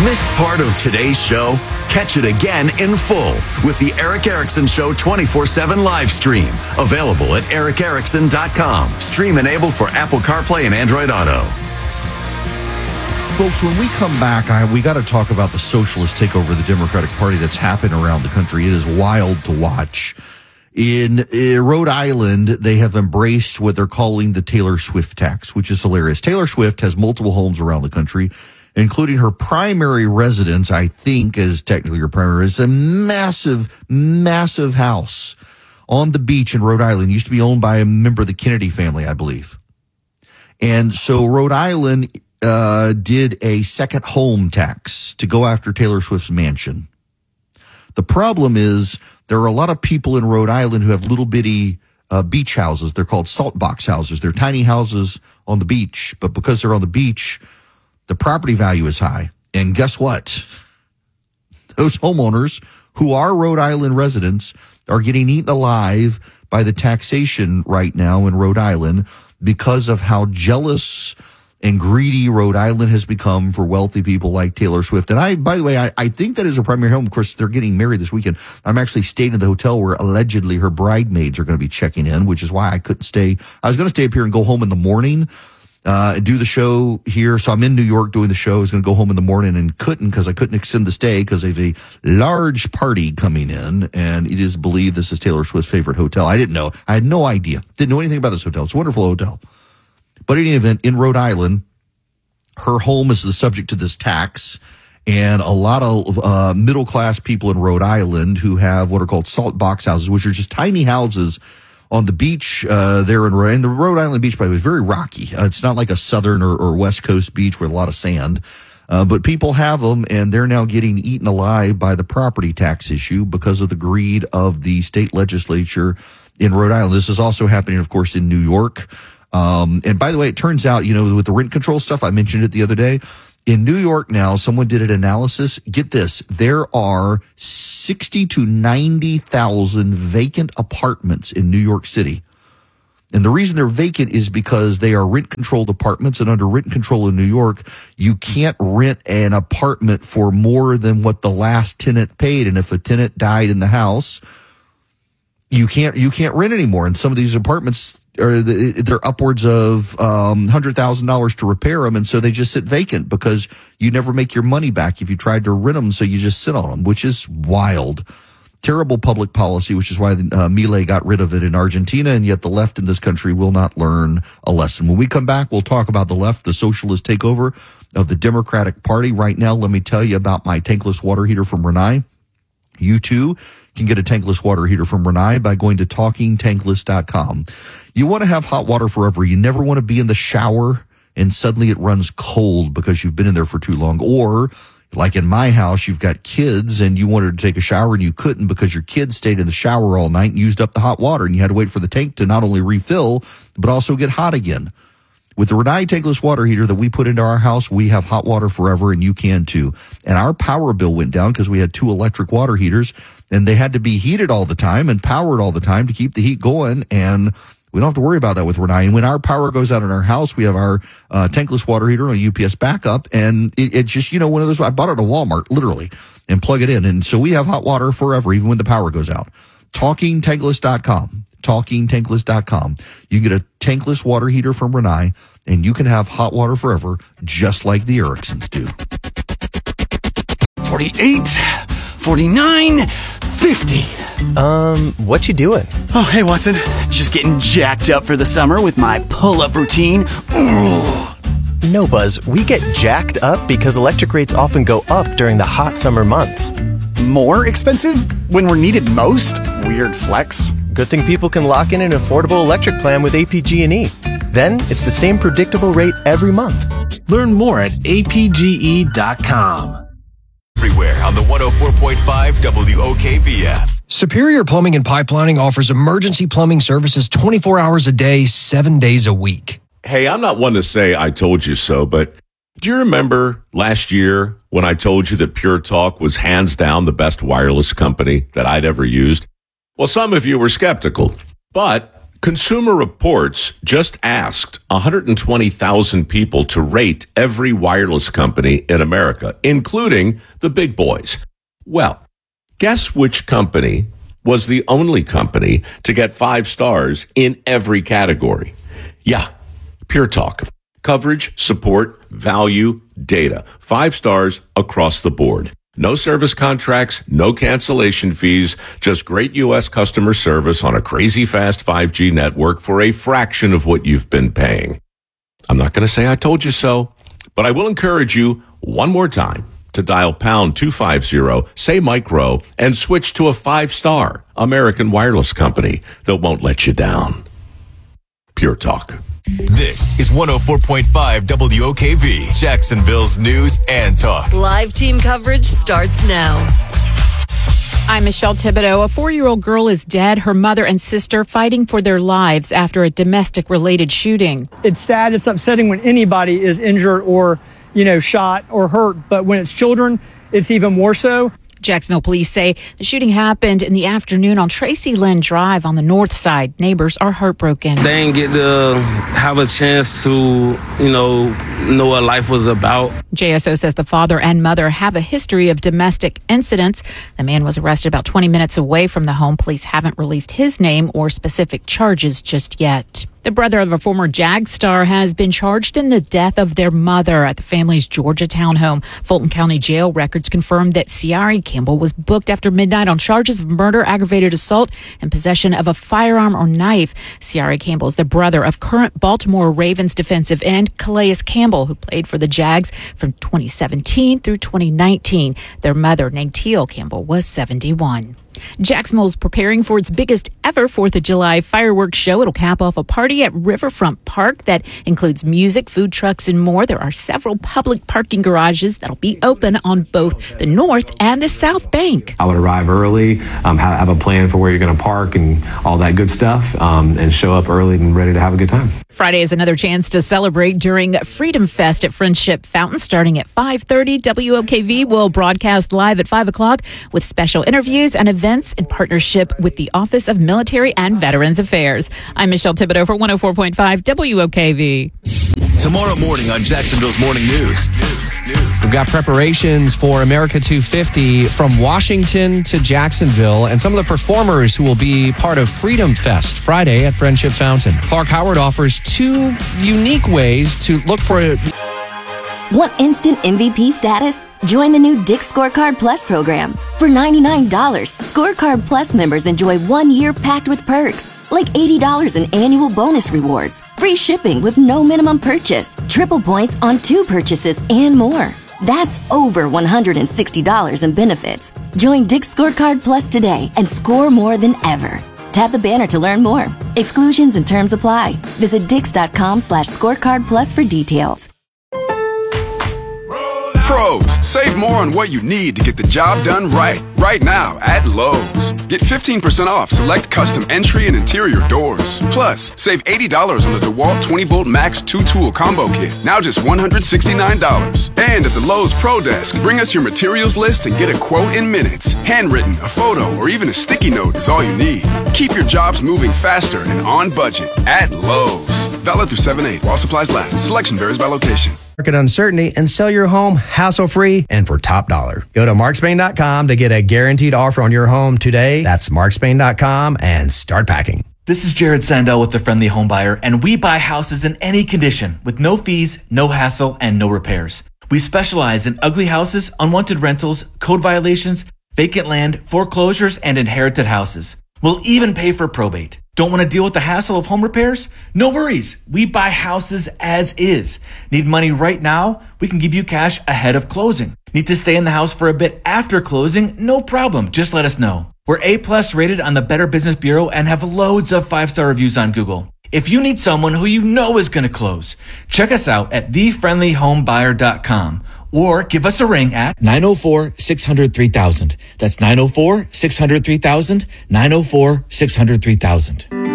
Missed part of today's show? Catch it again in full with the Eric Erickson Show 24/7 live stream. Available at ericerickson.com. Stream enabled for Apple CarPlay and Android Auto. Folks, when we come back, we got to talk about the socialist takeover of the Democratic Party that's happened around the country. It is wild to watch. In Rhode Island, they have embraced what they're calling the Taylor Swift tax, which is hilarious. Taylor Swift has multiple homes around the country, including her primary residence, I think is technically her primary residence, a massive, massive house on the beach in Rhode Island. It used to be owned by a member of the Kennedy family, I believe. And so Rhode Island did a second home tax to go after Taylor Swift's mansion. The problem is there are a lot of people in Rhode Island who have little bitty beach houses. They're called salt box houses. They're tiny houses on the beach, but because they're on the beach, the property value is high. And guess what? Those homeowners who are Rhode Island residents are getting eaten alive by the taxation right now in Rhode Island because of how jealous and greedy Rhode Island has become for wealthy people like Taylor Swift. And by the way, I think that is her primary home. Of course, they're getting married this weekend. I'm actually staying at the hotel where allegedly her bridesmaids are going to be checking in, which is why I couldn't stay. I was going to stay up here and go home in the morning, and do the show here. So I'm in New York doing the show. I was going to go home in the morning and couldn't because I couldn't extend the stay because of a large party coming in. And it is believed this is Taylor Swift's favorite hotel. I didn't know. I had no idea. Didn't know anything about this hotel. It's a wonderful hotel. But in any event, in Rhode Island, her home is the subject to this tax, and a lot of middle-class people in Rhode Island who have what are called salt box houses, which are just tiny houses on the beach there in the Rhode Island beach, by the way, is very rocky. It's not like a southern or west coast beach with a lot of sand, but people have them, and they're now getting eaten alive by the property tax issue because of the greed of the state legislature in Rhode Island. This is also happening, of course, in New York. And by the way, it turns out, with the rent control stuff, I mentioned it the other day. In New York now, someone did an analysis. Get this. There are 60 to 90,000 vacant apartments in New York City. And the reason they're vacant is because they are rent-controlled apartments, and under rent control in New York, you can't rent an apartment for more than what the last tenant paid. And if a tenant died in the house, you can't rent anymore. And some of these apartments they're upwards of $100,000 to repair them, and so they just sit vacant because you never make your money back if you tried to rent them, so you just sit on them, which is wild. Terrible public policy, which is why Milei got rid of it in Argentina, and yet the left in this country will not learn a lesson. When we come back, we'll talk about the left, the socialist takeover of the Democratic Party. Right now, let me tell you about my tankless water heater from Rinnai. You too can get a tankless water heater from Rinnai by going to talkingtankless.com. You want to have hot water forever. You never want to be in the shower and suddenly it runs cold because you've been in there for too long. Or like in my house, you've got kids and you wanted to take a shower and you couldn't because your kids stayed in the shower all night and used up the hot water, and you had to wait for the tank to not only refill, but also get hot again. With the Rinnai tankless water heater that we put into our house, we have hot water forever, and you can too. And our power bill went down because we had 2 electric water heaters, and they had to be heated all the time and powered all the time to keep the heat going, and we don't have to worry about that with Rinnai. And when our power goes out in our house, we have our tankless water heater on a UPS backup, and it's just, one of those. I bought it at Walmart, literally, and plug it in. And so we have hot water forever, even when the power goes out. TalkingTankless.com. TalkingTankless.com. You can get a tankless water heater from Rinnai, and you can have hot water forever, just like the Ericksons do. 48, 49, 50. What you doing? Oh, hey, Watson. Just getting jacked up for the summer with my pull-up routine. Ooh. No, Buzz. We get jacked up because electric rates often go up during the hot summer months. More expensive when we're needed most? Weird flex. Good thing people can lock in an affordable electric plan with APG&E. Then it's the same predictable rate every month. Learn more at apge.com. Everywhere on the 104.5 WOKV app. Superior Plumbing and Pipelining offers emergency plumbing services 24 hours a day, 7 days a week. Hey, I'm not one to say I told you so, but do you remember last year when I told you that Pure Talk was hands down the best wireless company that I'd ever used? Well, some of you were skeptical, but Consumer Reports just asked 120,000 people to rate every wireless company in America, including the big boys. Well, guess which company was the only company to get 5 stars in every category? Yeah, Pure Talk. Coverage, support, value, data. 5 stars across the board. No service contracts, no cancellation fees, just great U.S. customer service on a crazy fast 5G network for a fraction of what you've been paying. I'm not going to say I told you so, but I will encourage you one more time to dial pound 250, say micro, and switch to a 5-star American wireless company that won't let you down. Pure Talk. This is 104.5 WOKV, Jacksonville's news and talk. Live team coverage starts now. I'm Michelle Thibodeau. A 4-year-old girl is dead. Her mother and sister fighting for their lives after a domestic-related shooting. It's sad. It's upsetting when anybody is injured or, shot or hurt. But when it's children, it's even more so. Jacksonville police say the shooting happened in the afternoon on Tracy Lynn Drive on the north side. Neighbors are heartbroken. They didn't get to have a chance to, know what life was about. JSO says the father and mother have a history of domestic incidents. The man was arrested about 20 minutes away from the home. Police haven't released his name or specific charges just yet. The brother of a former Jag star has been charged in the death of their mother at the family's Georgia townhome. Fulton County Jail records confirmed that Ciari Campbell was booked after midnight on charges of murder, aggravated assault, and possession of a firearm or knife. Ciari Campbell is the brother of current Baltimore Ravens defensive end Calais Campbell, who played for the Jags from 2017 through 2019. Their mother, Nantiel Campbell, was 71. Jacksonville's preparing for its biggest ever 4th of July fireworks show. It'll cap off a party at Riverfront Park that includes music, food trucks, and more. There are several public parking garages that'll be open on both the north and the south bank. I would arrive early, have a plan for where you're going to park and all that good stuff, and show up early and ready to have a good time. Friday is another chance to celebrate during Freedom Fest at Friendship Fountain starting at 5:30. WOKV will broadcast live at 5 o'clock with special interviews and events in partnership with the Office of Military and Veterans Affairs. I'm Michelle Thibodeau for 104.5 WOKV. Tomorrow morning on Jacksonville's Morning News. We've got preparations for America 250 from Washington to Jacksonville and some of the performers who will be part of Freedom Fest Friday at Friendship Fountain. Clark Howard offers 2 unique ways to look for it. Want instant MVP status? Join the new Dick's Scorecard Plus program. For $99, Scorecard Plus members enjoy 1 year packed with perks, like $80 in annual bonus rewards, free shipping with no minimum purchase, triple points on 2 purchases, and more. That's over $160 in benefits. Join Dick's Scorecard Plus today and score more than ever. Tap the banner to learn more. Exclusions and terms apply. Visit Dix.com/scorecard plus for details. Pros, save more on what you need to get the job done right. Right now at Lowe's. Get 15% off select custom entry and interior doors. Plus, save $80 on the DeWalt 20-volt Max 2-tool combo kit. Now just $169. And at the Lowe's Pro Desk, bring us your materials list and get a quote in minutes. Handwritten, a photo, or even a sticky note is all you need. Keep your jobs moving faster and on budget at Lowe's. Valid through 7/8 while supplies last. Selection varies by location. Market uncertainty and sell your home hassle-free and for top dollar. Go to markspain.com to get a guaranteed offer on your home today. That's markspain.com and start packing. This is Jared Sandell with The Friendly Home Buyer, and we buy houses in any condition with no fees, no hassle, and no repairs. We specialize in ugly houses, unwanted rentals, code violations, vacant land, foreclosures, and inherited houses. We'll even pay for probate. Don't want to deal with the hassle of home repairs? No worries. We buy houses as is. Need money right now? We can give you cash ahead of closing. Need to stay in the house for a bit after closing? No problem. Just let us know. We're A+ rated on the Better Business Bureau and have loads of 5-star reviews on Google. If you need someone who you know is going to close, check us out at thefriendlyhomebuyer.com or give us a ring at 904-600-3000. That's 904-600-3000, 904-600-3000.